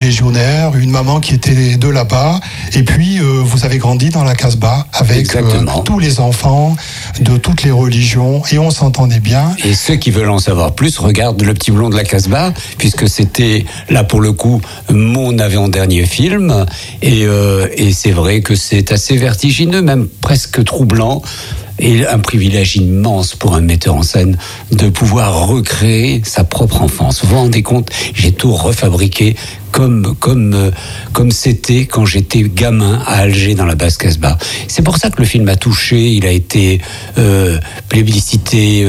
légionnaire, une maman qui était de là-bas, et puis vous avez grandi dans la Casbah avec tous les enfants de toutes les religions, et on s'entendait bien. Et ceux qui veulent en savoir plus regardent Le Petit Blond de la Casbah, puisque c'était là pour le coup mon avant-dernier film, et c'est vrai que c'est assez vertigineux, même presque troublant. Et un privilège immense pour un metteur en scène de pouvoir recréer sa propre enfance. Vous vous rendez compte, j'ai tout refabriqué comme c'était quand j'étais gamin à Alger dans la Basse-Casbah. C'est pour ça que le film a touché, il a été plébiscité,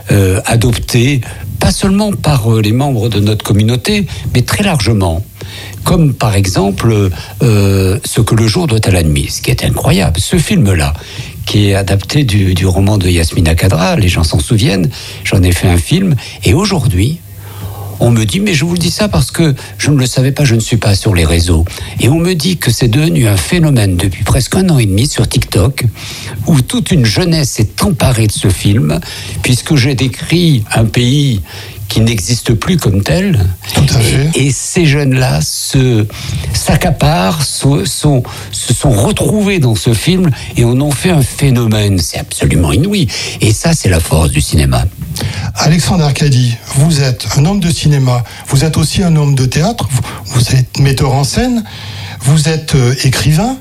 adopté, pas seulement par les membres de notre communauté, mais très largement. Comme par exemple Ce que le jour doit à la nuit, ce qui est incroyable. Ce film-là, qui est adapté du roman de Yasmina Khadra, les gens s'en souviennent, j'en ai fait un film, et aujourd'hui, on me dit, mais je vous le dis ça parce que je ne le savais pas, je ne suis pas sur les réseaux, et on me dit que c'est devenu un phénomène depuis presque 1 an et demi sur TikTok, où toute une jeunesse s'est emparée de ce film, puisque j'ai décrit un pays qui n'existe plus comme tel. Tout à fait. Et ces jeunes-là s'accaparent, se sont retrouvés dans ce film et en ont fait un phénomène. C'est absolument inouï. Et ça, c'est la force du cinéma. Alexandre Arcadi, vous êtes un homme de cinéma, vous êtes aussi un homme de théâtre, vous êtes metteur en scène, vous êtes écrivain,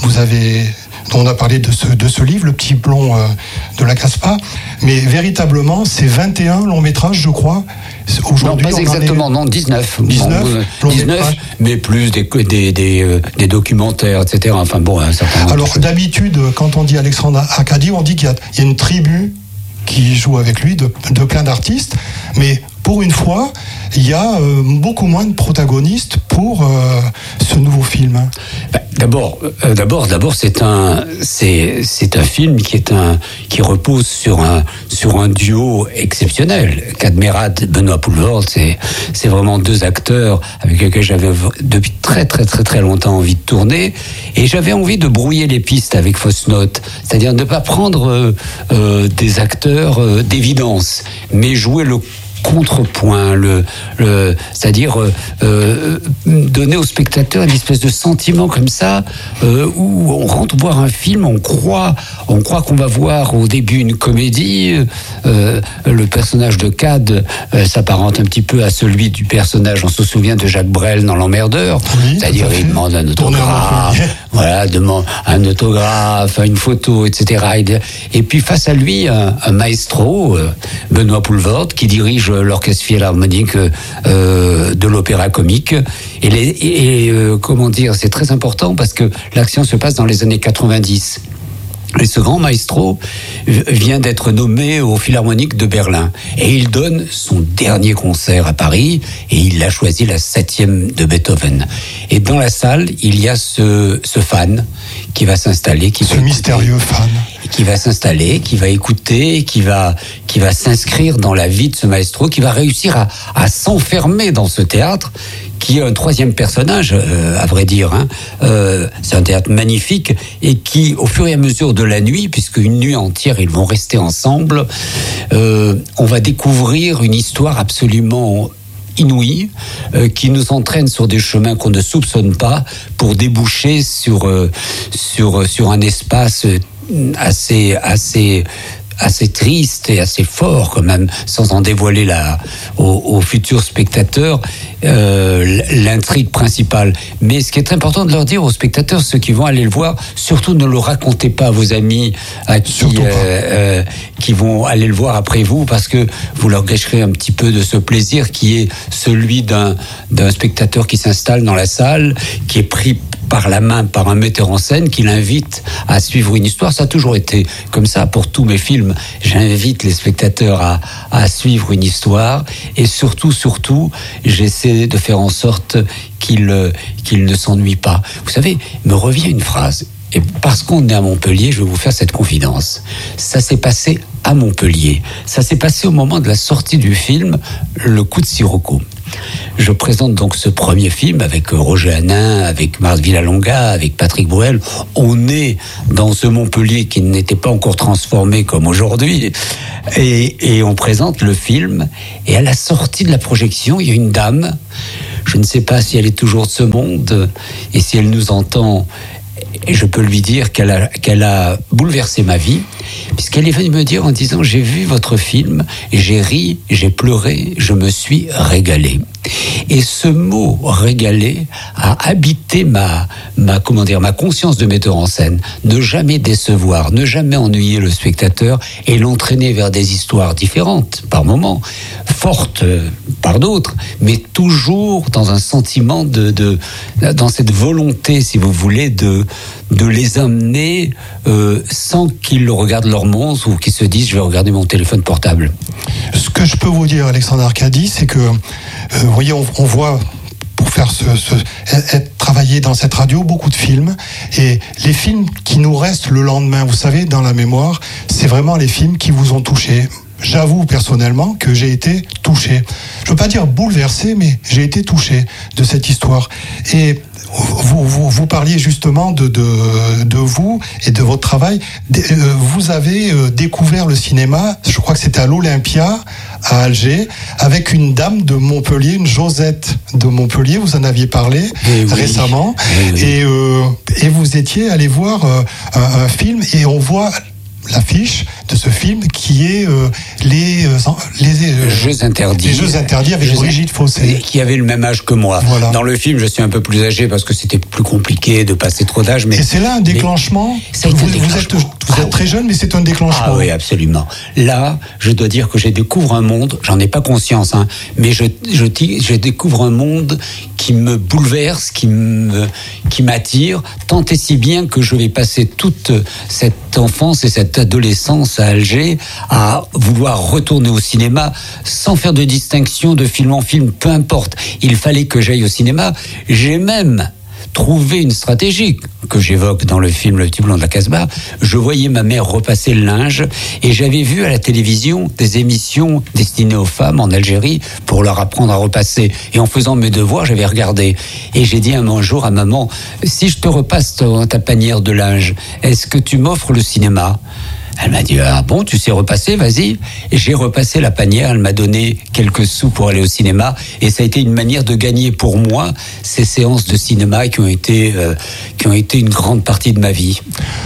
on a parlé de ce livre, Le Petit Blond de la Casbah, mais véritablement, c'est 21 longs métrages, je crois. Aujourd'hui, non, pas exactement, non, 19. 19, mais plus des documentaires, etc. Enfin bon, un certain nombre. Alors, d'habitude, quand on dit Alexandre Arcadi, on dit qu'il y a une tribu qui joue avec lui, de plein d'artistes, mais pour une fois, il y a beaucoup moins de protagonistes pour ce nouveau film. D'abord, c'est un film qui repose sur un duo exceptionnel. Cadmerade, Benoît Poelvoorde, c'est vraiment 2 acteurs avec lesquels j'avais depuis très très très très longtemps envie de tourner, et j'avais envie de brouiller les pistes avec Fausse Note, c'est-à-dire ne pas prendre des acteurs d'évidence, mais jouer le contrepoint, c'est-à-dire donner au spectateur une espèce de sentiment comme ça, où on rentre voir un film, on croit qu'on va voir au début une comédie. Le personnage de Cad s'apparente un petit peu à celui du personnage, on se souvient de Jacques Brel dans L'Emmerdeur, oui, c'est-à-dire il demande un autographe, demande un autographe, une photo, etc. Et puis face à lui, un maestro, Benoît Poelvoorde, qui dirige l'orchestre philharmonique de l'opéra comique. Et comment dire, c'est très important parce que l'action se passe dans les années 90. Et ce grand maestro vient d'être nommé au Philharmonique de Berlin. Et il donne son dernier concert à Paris, et il a choisi la 7e de Beethoven. Et dans la salle, il y a ce fan qui va s'installer. Ce mystérieux fan. Qui va s'installer, qui va écouter, qui va s'inscrire dans la vie de ce maestro, qui va réussir à s'enfermer dans ce théâtre, qui est un 3e personnage, à vrai dire. C'est un théâtre magnifique, et qui, au fur et à mesure de la nuit, puisque une nuit entière, ils vont rester ensemble, on va découvrir une histoire absolument inouïe, qui nous entraîne sur des chemins qu'on ne soupçonne pas, pour déboucher sur un espace assez triste et assez fort quand même, sans en dévoiler aux futurs spectateurs l'intrigue principale. Mais ce qui est très important de leur dire aux spectateurs, ceux qui vont aller le voir, surtout ne le racontez pas à vos amis qui vont aller le voir après vous, parce que vous leur gâcherez un petit peu de ce plaisir qui est celui d'un spectateur qui s'installe dans la salle, qui est pris par la main par un metteur en scène qui l'invite à suivre une histoire. Ça a toujours été comme ça pour tous mes films. J'invite les spectateurs à suivre une histoire, et surtout, j'essaie de faire en sorte qu'ils ne s'ennuient pas. Vous savez, me revient une phrase, et parce qu'on est à Montpellier, je vais vous faire cette confidence. Ça s'est passé à Montpellier. Ça s'est passé au moment de la sortie du film Le Coup de Sirocco. je présente donc ce premier film avec Roger Hanin, avec Marthe Villalonga, avec Patrick Bruel. On est dans ce Montpellier qui n'était pas encore transformé comme aujourd'hui, et on présente le film. Et à la sortie de la projection, il y a une dame, je ne sais pas si elle est toujours de ce monde, et si elle nous entend, et je peux lui dire qu'elle a bouleversé ma vie, puisqu'elle est venue me dire en disant: j'ai vu votre film, j'ai ri, j'ai pleuré, je me suis régalé. Et ce mot régalé a habité ma conscience de metteur en scène. Ne jamais décevoir, ne jamais ennuyer le spectateur et l'entraîner vers des histoires différentes par moments, fortes par d'autres, mais toujours dans un sentiment dans cette volonté, si vous voulez, de les amener sans qu'ils regardent leur montre ou qu'ils se disent: je vais regarder mon téléphone portable. Ce que je peux vous dire, Alexandre Arcadi, c'est que vous voyez, on voit, pour faire travailler dans cette radio, beaucoup de films, et les films qui nous restent le lendemain, vous savez, dans la mémoire, c'est vraiment les films qui vous ont touché. J'avoue personnellement que j'ai été touché. Je ne veux pas dire bouleversé, mais j'ai été touché de cette histoire. Et vous parliez justement de vous et de votre travail. Vous avez découvert le cinéma, je crois que c'était à l'Olympia, à Alger, avec une dame de Montpellier, une Josette de Montpellier, vous en aviez parlé récemment. Oui. Et vous étiez allé voir un film, et on voit l'affiche de ce film qui est les Jeux interdits. Les Jeux interdits avec Brigitte Fossé. Qui avait le même âge que moi. Voilà. Dans le film, je suis un peu plus âgé parce que c'était plus compliqué de passer trop d'âge. Et c'est là un déclenchement. Vous êtes très jeune, mais c'est un déclenchement. Ah oui, absolument. Là, je dois dire que je découvre un monde, j'en ai pas conscience, mais je découvre un monde qui me bouleverse, qui m'attire, tant et si bien que je vais passer toute cette enfance et cette adolescence à Alger à vouloir retourner au cinéma sans faire de distinction de film en film, peu importe. Il fallait que j'aille au cinéma. J'ai même trouvé une stratégie que j'évoque dans le film Le Petit Blond de la Casbah. Je voyais ma mère repasser le linge et j'avais vu à la télévision des émissions destinées aux femmes en Algérie pour leur apprendre à repasser. Et en faisant mes devoirs, j'avais regardé. Et j'ai dit un jour à maman: si je te repasse ta panière de linge, est-ce que tu m'offres le cinéma ? Elle m'a dit: ah bon, tu sais repasser, vas-y. Et j'ai repassé la panière, elle m'a donné quelques sous pour aller au cinéma, et ça a été une manière de gagner pour moi ces séances de cinéma qui ont été une grande partie de ma vie.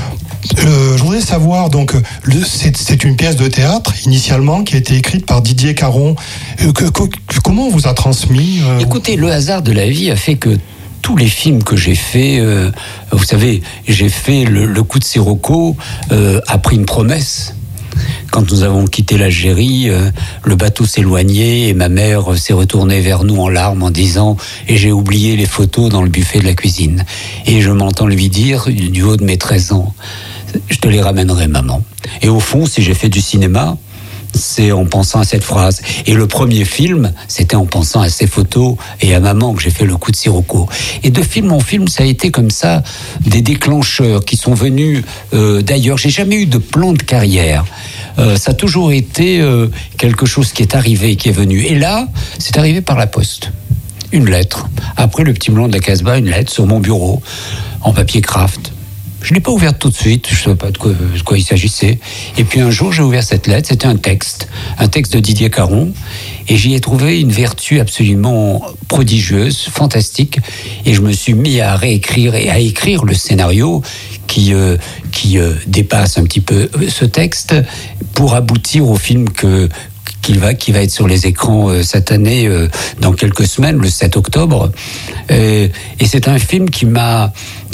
Je voudrais savoir, donc, c'est une pièce de théâtre, initialement, qui a été écrite par Didier Caron. Comment on vous a transmis Écoutez, le hasard de la vie a fait que tous les films que j'ai faits, vous savez, j'ai fait le coup de Sirocco après une promesse. Quand nous avons quitté l'Algérie, le bateau s'éloignait et ma mère s'est retournée vers nous en larmes en disant: et j'ai oublié les photos dans le buffet de la cuisine. Et je m'entends lui dire, du haut de mes 13 ans: je te les ramènerai, maman. Et au fond, si j'ai fait du cinéma, c'est en pensant à cette phrase. Et le premier film, c'était en pensant à ces photos et à maman que j'ai fait le coup de Sirocco. Et de film en film, ça a été comme ça des déclencheurs qui sont venus d'ailleurs. J'ai jamais eu de plan de carrière. Ça a toujours été quelque chose qui est arrivé, qui est venu. Et là, c'est arrivé par la poste. Une lettre. Après Le Petit Blond de la Casbah, une lettre sur mon bureau, en papier craft. Je ne l'ai pas ouverte tout de suite, je ne savais pas de quoi il s'agissait. Et puis un jour, j'ai ouvert cette lettre, c'était un texte de Didier Caron, et j'y ai trouvé une vertu absolument prodigieuse, fantastique, et je me suis mis à réécrire et à écrire le scénario qui dépasse un petit peu ce texte pour aboutir au film qui va être sur les écrans cette année, dans quelques semaines, le 7 octobre. Et c'est un film qui m'a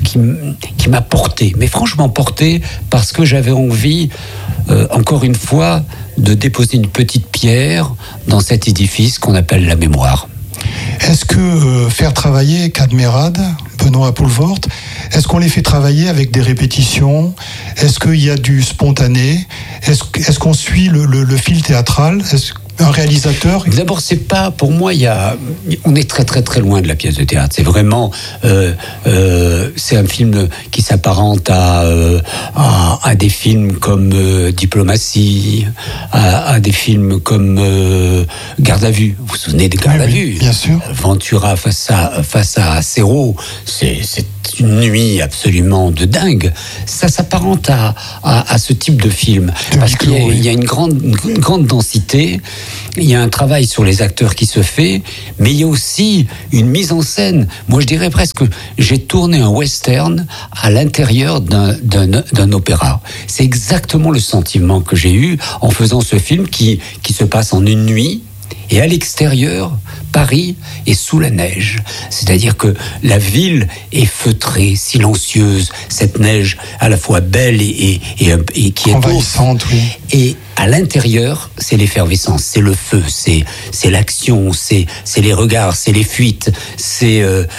porté, mais franchement porté, parce que j'avais envie, encore une fois, de déposer une petite pierre dans cet édifice qu'on appelle la mémoire. Est-ce que faire travailler Cadmerade, Benoît Poelvoort, est-ce qu'on les fait travailler avec des répétitions ? Est-ce qu'il y a du spontané ? Est-ce qu'on suit le fil théâtral ? un réalisateur? D'abord, c'est pas, pour moi, on est très très très loin de la pièce de théâtre. C'est vraiment, c'est un film qui s'apparente à des films comme Diplomatie, à des films comme Garde à vue. Vous vous souvenez de Garde à vue? Bien sûr. Ventura face à Serrault, c'est une nuit absolument de dingue. Ça s'apparente à ce type de film parce qu'il y a une grande densité. Il y a un travail sur les acteurs qui se fait, mais il y a aussi une mise en scène. Moi, je dirais presque, j'ai tourné un western à l'intérieur d'un opéra. C'est exactement le sentiment que j'ai eu en faisant ce film qui se passe en une nuit. Et à l'extérieur, Paris est sous la neige. C'est-à-dire que la ville est feutrée, silencieuse. Cette neige à la fois belle et qui est envahissante, oui. Et à l'intérieur, c'est l'effervescence, c'est le feu, c'est l'action, c'est les regards, c'est les fuites, c'est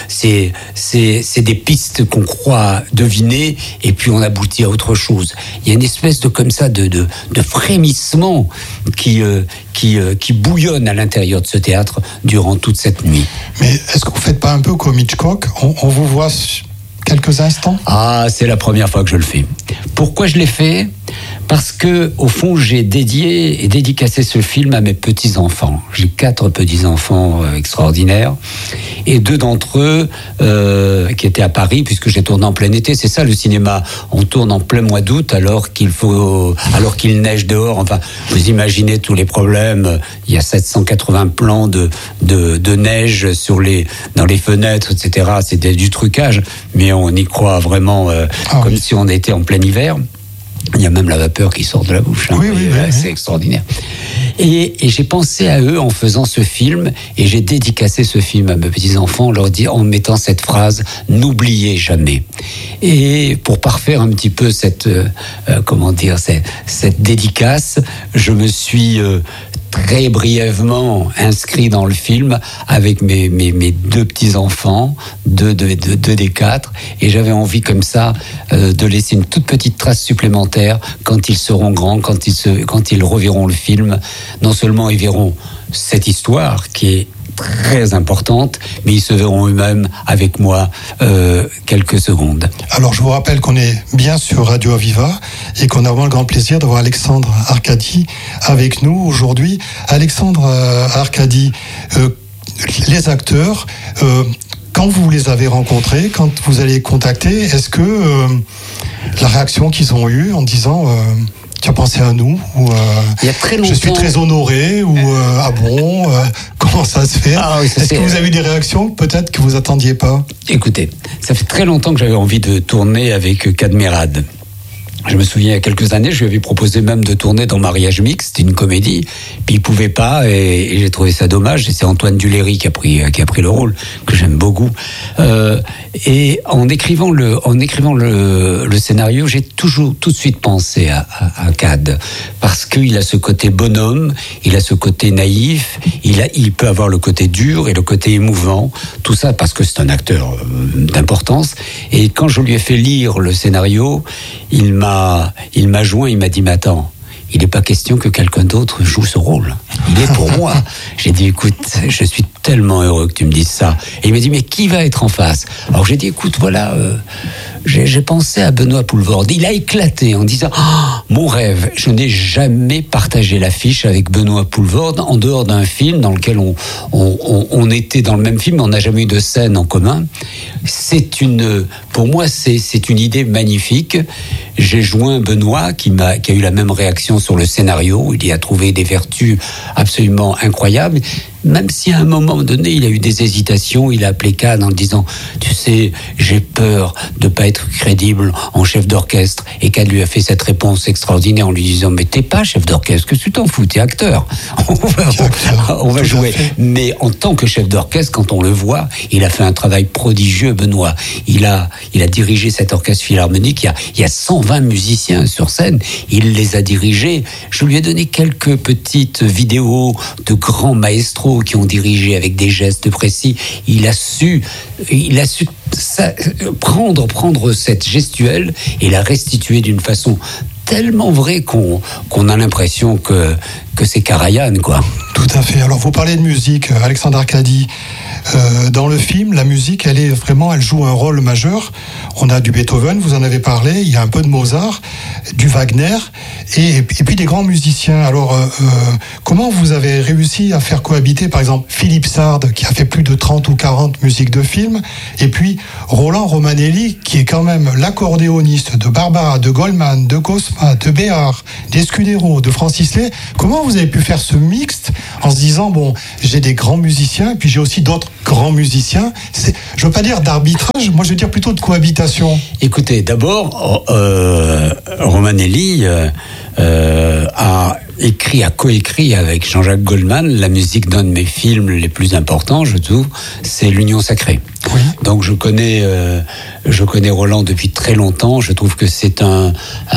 des pistes qu'on croit deviner et puis on aboutit à autre chose. Il y a une espèce de frémissement qui bouillonne à l'intérieur de ce théâtre durant toute cette nuit. Mais est-ce que vous ne faites pas un peu comme Hitchcock? On vous voit quelques instants? Ah, c'est la première fois que je le fais. Pourquoi je l'ai fait? Parce que, au fond, j'ai dédié et dédicacé ce film à mes petits-enfants. J'ai 4 petits-enfants extraordinaires, et 2 d'entre eux qui étaient à Paris, puisque j'ai tourné en plein été. C'est ça, le cinéma. On tourne en plein mois d'août, alors qu'il neige dehors. Enfin, vous imaginez tous les problèmes. Il y a 780 plans de neige dans les fenêtres, etc. C'était du trucage, mais on y croit vraiment comme si on était en plein hiver. Il y a même la vapeur qui sort de la bouche. Oui, c'est extraordinaire. Et j'ai pensé à eux en faisant ce film, et j'ai dédicacé ce film à mes petits-enfants en mettant cette phrase « N'oubliez jamais ». Et pour parfaire un petit peu cette dédicace, je me suis très brièvement inscrit dans le film avec mes 2 petits-enfants, 2 des 4, et j'avais envie comme ça de laisser une toute petite trace supplémentaire quand ils seront grands, quand ils reverront le film. Non seulement ils verront cette histoire qui est très importante, mais ils se verront eux-mêmes avec moi quelques secondes. Alors je vous rappelle qu'on est bien sur Radio Aviva et qu'on a vraiment le grand plaisir d'avoir Alexandre Arcadi avec nous aujourd'hui. Alexandre Arcadi, les acteurs, quand vous les avez rencontrés, quand vous allez les contacter, est-ce que la réaction qu'ils ont eue en disant tu as pensé à nous, ou il y a très longtemps, je suis très honoré, ou ah bon, comment ça se fait? Est-ce que vous avez eu des réactions peut-être que vous attendiez pas? Écoutez, ça fait très longtemps que j'avais envie de tourner avec Cadmerade. Je me souviens, il y a quelques années, je lui avais proposé même de tourner dans Mariage Mixte, une comédie, puis il pouvait pas, et j'ai trouvé ça dommage, et c'est Antoine Duléry qui a pris le rôle, que j'aime beaucoup. Et en écrivant le scénario, j'ai toujours tout de suite pensé à Cad, parce qu'il a ce côté bonhomme, il a ce côté naïf, il peut avoir le côté dur et le côté émouvant, tout ça parce que c'est un acteur d'importance. Et quand je lui ai fait lire le scénario, il m'a joint, il m'a dit, mais attends, il n'est pas question que quelqu'un d'autre joue ce rôle. Il est pour moi. J'ai dit, écoute, je suis tellement heureux que tu me dises ça. Et il m'a dit, mais qui va être en face? Alors j'ai dit, écoute, voilà, j'ai pensé à Benoît Poulvorde. Il a éclaté en disant, mon rêve, je n'ai jamais partagé l'affiche avec Benoît Poulvorde en dehors d'un film dans lequel on était dans le même film, mais on n'a jamais eu de scène en commun. Pour moi, c'est une idée magnifique. J'ai joint Benoît qui a eu la même réaction sur le scénario. Il y a trouvé des vertus absolument incroyables. Même si à un moment donné, il a eu des hésitations, il a appelé Cad en disant, tu sais, j'ai peur de pas être crédible en chef d'orchestre. Et Cad lui a fait cette réponse extraordinaire en lui disant, mais t'es pas chef d'orchestre, que tu t'en fous, t'es acteur. On va jouer. Mais en tant que chef d'orchestre, quand on le voit, il a fait un travail prodigieux, Benoît. Il a dirigé cet orchestre philharmonique. Il y a 120 musiciens sur scène. Il les a dirigés. Je lui ai donné quelques petites vidéos de grands maestros qui ont dirigé avec des gestes précis. Il a su prendre cette gestuelle et la restituer d'une façon tellement vrai qu'on a l'impression que c'est Karajan, quoi. Tout à fait. Alors, vous parlez de musique, Alexandre Arcadi. Dans le film, la musique, elle joue un rôle majeur. On a du Beethoven, vous en avez parlé, il y a un peu de Mozart, du Wagner, et puis des grands musiciens. Alors, comment vous avez réussi à faire cohabiter, par exemple, Philippe Sard, qui a fait plus de 30 ou 40 musiques de films, et puis Roland Romanelli, qui est quand même l'accordéoniste de Barbara, de Goldman, de Cosma, de Béard, d'Escudero, de Francis Lay. Comment vous avez pu faire ce mixte en se disant, bon, j'ai des grands musiciens, et puis j'ai aussi d'autres grands musiciens. Je ne veux pas dire d'arbitrage, moi je veux dire plutôt de cohabitation. Écoutez, d'abord, Romanelli a coécrit avec Jean-Jacques Goldman la musique d'un de mes films les plus importants, je trouve, c'est L'Union Sacrée. Oui. Donc je connais Roland depuis très longtemps. Je trouve que c'est un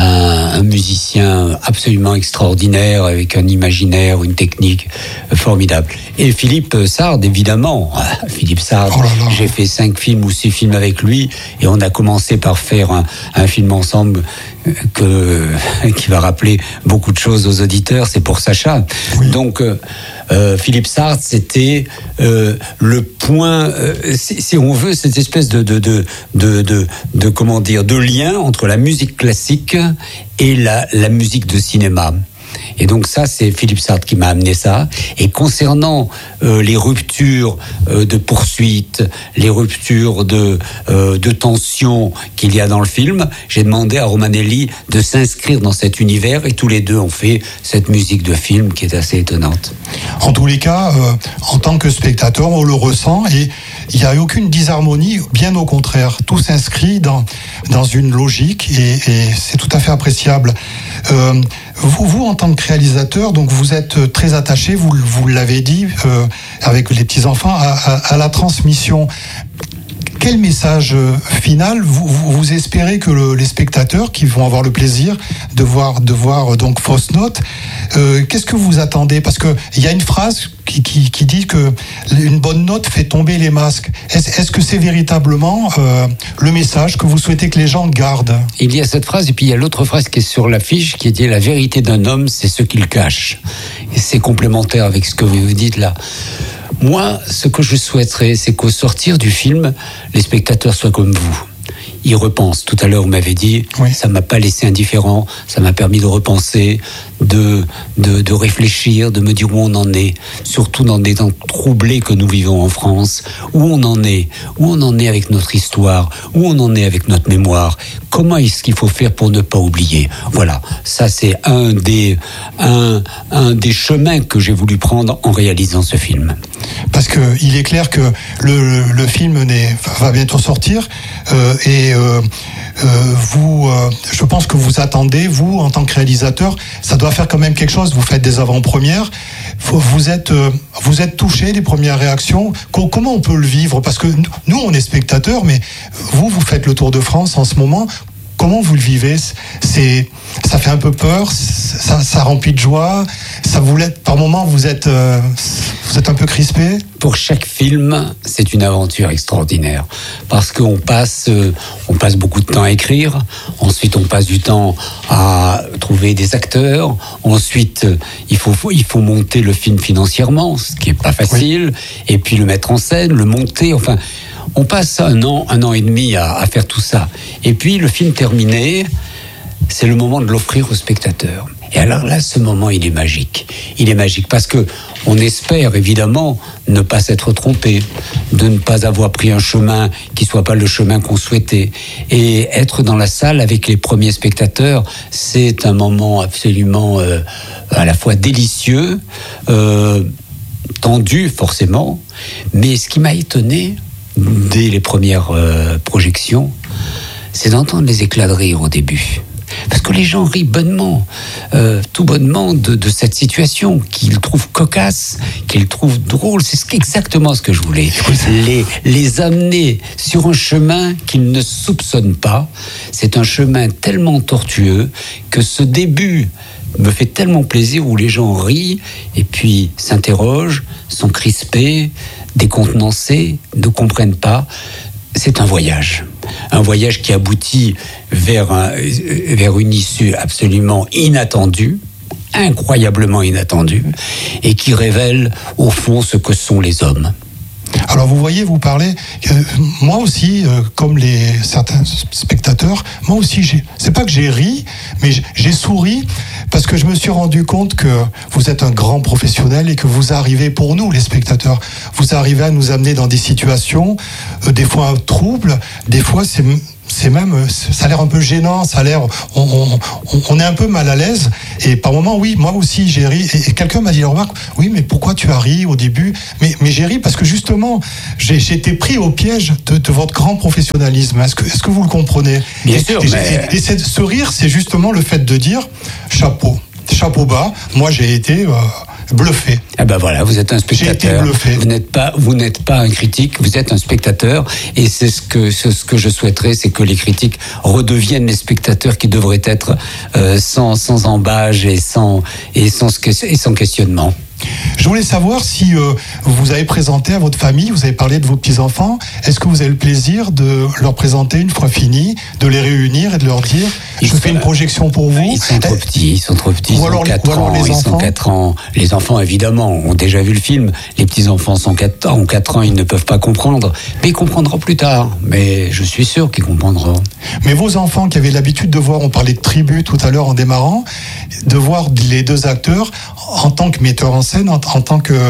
musicien absolument extraordinaire, avec un imaginaire, une technique formidable. Et Philippe Sard, évidemment. Philippe Sard, j'ai fait 5 films ou 6 films avec lui, et on a commencé par faire un film ensemble qui va rappeler beaucoup de choses aux auditeurs. C'est pour Sacha. Oui. Donc Philippe Sard, c'était le point, si on veut, cette espèce de comment dire, de lien entre la musique classique et la musique de cinéma. Et donc ça, c'est Philippe Sard qui m'a amené ça. Et concernant les ruptures de poursuite, les ruptures de tension qu'il y a dans le film, j'ai demandé à Romanelli de s'inscrire dans cet univers, et tous les deux ont fait cette musique de film qui est assez étonnante. En tous les cas, en tant que spectateur, on le ressent, et il n'y a aucune disharmonie, bien au contraire. Tout s'inscrit dans une logique, et c'est tout à fait appréciable. Vous, en tant que réalisateur, donc vous êtes très attaché, vous l'avez dit, avec les petits-enfants, à la transmission. Quel message final vous espérez que les spectateurs qui vont avoir le plaisir de voir donc Fausse Note, qu'est-ce que vous attendez? Parce que il y a une phrase qui dit que une bonne note fait tomber les masques. Est-ce que c'est véritablement le message que vous souhaitez que les gens gardent? Il y a cette phrase, et puis il y a l'autre phrase qui est sur l'affiche, qui dit: la vérité d'un homme, c'est ce qu'il cache. Et c'est complémentaire avec ce que vous dites là. Moi, ce que je souhaiterais, c'est qu'au sortir du film, les spectateurs soient comme vous. Ils repensent. Tout à l'heure, vous m'avez dit, oui. Ça m'a pas laissé indifférent, ça m'a permis de repenser, de réfléchir, de me dire où on en est, surtout dans des temps troublés que nous vivons en France, où on en est avec notre histoire, où on en est avec notre mémoire, comment est-ce qu'il faut faire pour ne pas oublier. Voilà, ça c'est un des chemins que j'ai voulu prendre en réalisant ce film. Parce que il est clair que le film va bientôt sortir, je pense que vous attendez, vous, en tant que réalisateur, ça doit faire quand même quelque chose. Vous faites des avant-premières. Vous êtes touché des premières réactions. Comment on peut le vivre? Parce que nous, on est spectateurs, mais vous faites le Tour de France en ce moment. Comment vous le vivez? Ça fait un peu peur, ça remplit de joie. Par moments, vous êtes un peu crispé. Pour chaque film, c'est une aventure extraordinaire, parce qu'on passe beaucoup de temps à écrire. Ensuite, on passe du temps à trouver des acteurs. Ensuite, il faut monter le film financièrement, ce qui est pas facile. Oui. Et puis le mettre en scène, le monter. Enfin, on passe un an et demi à faire tout ça. Et puis le film terminé, c'est le moment de l'offrir au spectateur. Et alors là, ce moment, il est magique. Il est magique parce que on espère évidemment ne pas s'être trompé, de ne pas avoir pris un chemin qui soit pas le chemin qu'on souhaitait. Et être dans la salle avec les premiers spectateurs, c'est un moment absolument à la fois délicieux, tendu forcément. Mais ce qui m'a étonné dès les premières projections, c'est d'entendre les éclats de rire au début. Parce que les gens rient bonnement, tout bonnement de cette situation qu'ils trouvent cocasse, qu'ils trouvent drôle. C'est exactement ce que je voulais. Les amener sur un chemin qu'ils ne soupçonnent pas. C'est un chemin tellement tortueux que ce début me fait tellement plaisir, où les gens rient et puis s'interrogent, sont crispés, décontenancés, ne comprennent pas. c'est un voyage qui aboutit vers une issue absolument inattendue, incroyablement inattendue, et qui révèle au fond ce que sont les hommes. Alors vous voyez, vous parlez, moi aussi, comme certains spectateurs, moi aussi, c'est pas que j'ai ri, mais j'ai souri, parce que je me suis rendu compte que vous êtes un grand professionnel et que vous arrivez, pour nous les spectateurs, vous arrivez à nous amener dans des situations, des fois troubles, des fois c'est même, ça a l'air un peu gênant, ça a l'air, on est un peu mal à l'aise, et par moments, oui, moi aussi j'ai ri, et quelqu'un m'a dit, remarque, oui, mais pourquoi tu as ri au début? Mais j'ai ri parce que justement, j'ai été pris au piège de votre grand professionnalisme. Est-ce que vous le comprenez? Bien sûr, et ce rire, c'est justement le fait de dire, chapeau bas, moi j'ai été bluffé. Ah ben voilà, vous êtes un spectateur. J'ai été bluffé. Vous n'êtes pas un critique, vous êtes un spectateur, et c'est ce que je souhaiterais, c'est que les critiques redeviennent les spectateurs qui devraient être sans embâge et sans questionnement. Je voulais savoir si vous avez présenté à votre famille, vous avez parlé de vos petits-enfants, est-ce que vous avez le plaisir de leur présenter une fois fini, de les réunir et de leur dire je fais une projection pour vous? Ils sont trop petits, ils ont 4 ans. Les enfants, évidemment, ont déjà vu le film. Les petits-enfants ont 4 ans, ils ne peuvent pas comprendre. Mais ils comprendront plus tard. Mais je suis sûr qu'ils comprendront. Mais vos enfants qui avaient l'habitude de voir, on parlait de tribu tout à l'heure en démarrant, de voir les deux acteurs en tant que metteurs en scène, en tant que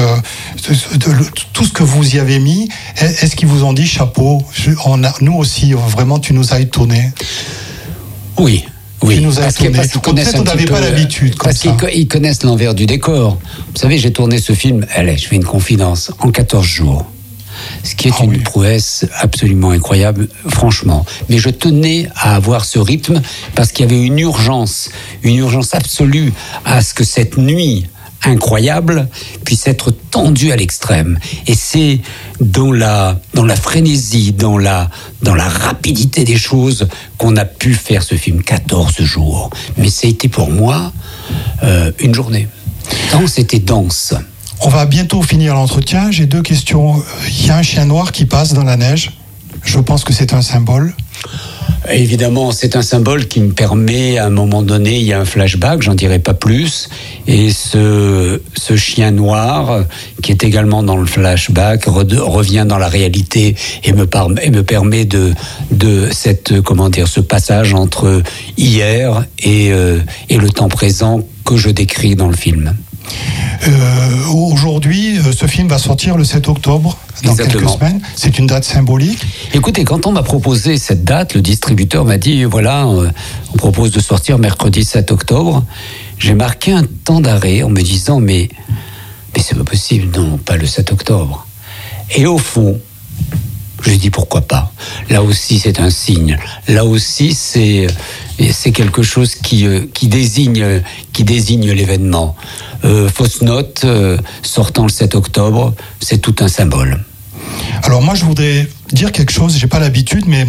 tout ce que vous y avez mis, est-ce qu'ils vous ont dit chapeau, nous aussi, vraiment, tu nous as étonnés? Oui. Parce qu'on n'avait pas l'habitude. Parce qu'ils connaissent l'envers du décor. Vous savez, j'ai tourné ce film, je fais une confidence, en 14 jours. Ce qui est une prouesse absolument incroyable, franchement. Mais je tenais à avoir ce rythme parce qu'il y avait une urgence absolue à ce que cette nuit incroyable puisse être tendue à l'extrême. Et c'est dans la frénésie, dans la rapidité des choses qu'on a pu faire ce film. 14 jours. Mais ça a été pour moi une journée. C'était dense. On va bientôt finir l'entretien. J'ai 2 questions. Il y a un chien noir qui passe dans la neige. Je pense que c'est un symbole. Évidemment, c'est un symbole qui me permet, à un moment donné, il y a un flashback, j'en dirai pas plus, et ce chien noir, qui est également dans le flashback, revient dans la réalité et me permet de ce passage entre hier et le temps présent que je décris dans le film. Aujourd'hui, ce film va sortir le 7 octobre, dans quelques semaines. C'est une date symbolique. Écoutez, quand on m'a proposé cette date, le distributeur m'a dit, voilà, on propose de sortir mercredi 7 octobre. J'ai marqué un temps d'arrêt en me disant, mais c'est pas possible, non, pas le 7 octobre. Et au fond, je dis pourquoi pas. Là aussi, c'est un signe. Là aussi, c'est quelque chose qui désigne l'événement. Fausse note, sortant le 7 octobre, c'est tout un symbole. Alors moi, je voudrais dire quelque chose, j'ai pas l'habitude, mais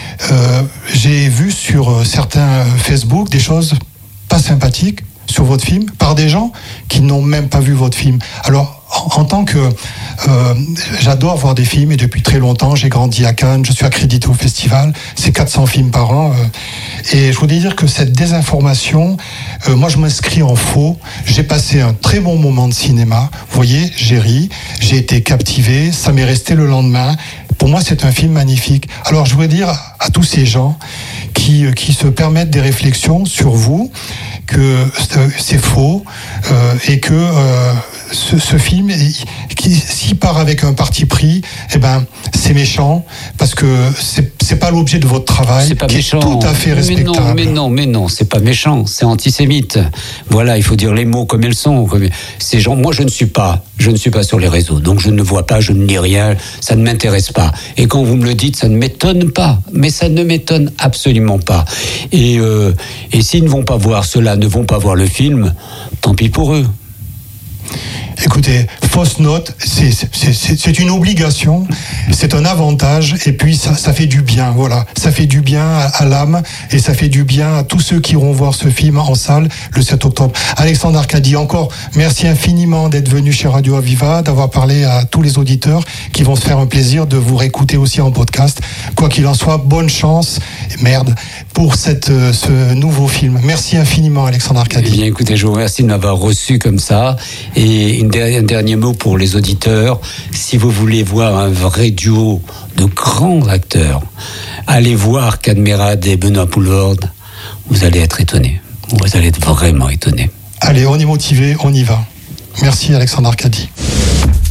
j'ai vu sur certains Facebook des choses pas sympathiques sur votre film, par des gens qui n'ont même pas vu votre film. Alors, en tant que... j'adore voir des films, et depuis très longtemps, j'ai grandi à Cannes, je suis accrédité au festival, c'est 400 films par an, et je voudrais dire que cette désinformation, moi je m'inscris en faux, j'ai passé un très bon moment de cinéma, vous voyez, j'ai ri, j'ai été captivé, ça m'est resté le lendemain. Pour moi, c'est un film magnifique. Alors, je voudrais dire à tous ces gens qui se permettent des réflexions sur vous, que c'est faux, et que ce film, s'il part avec un parti pris, c'est méchant, parce que c'est pas l'objet de votre travail, c'est pas qui méchant. Est tout à fait respectable. Mais non, c'est pas méchant, c'est antisémite. Voilà, il faut dire les mots comme elles sont. Ces gens, moi je ne suis pas sur les réseaux, donc je ne vois pas, je ne lis rien, ça ne m'intéresse pas. Et quand vous me le dites, ça ne m'étonne pas, mais ça ne m'étonne absolument pas. Et s'ils ne vont pas voir cela, ne vont pas voir le film, tant pis pour eux. Écoutez, fausse note, c'est une obligation, c'est un avantage, et puis ça fait du bien, voilà. Ça fait du bien à l'âme, et ça fait du bien à tous ceux qui iront voir ce film en salle le 7 octobre. Alexandre Arcadi, encore merci infiniment d'être venu chez Radio Aviva, d'avoir parlé à tous les auditeurs qui vont se faire un plaisir de vous réécouter aussi en podcast. Quoi qu'il en soit, bonne chance, pour ce nouveau film. Merci infiniment, Alexandre Arcadi. Eh bien, écoutez, je vous remercie de m'avoir reçu comme ça. Et un dernier mot pour les auditeurs. Si vous voulez voir un vrai duo de grands acteurs, allez voir Cadmerade et Benoît Poelvoorde. Vous allez être étonnés. Vous allez être vraiment étonnés. Allez, on est motivés, on y va. Merci, Alexandre Arcadi.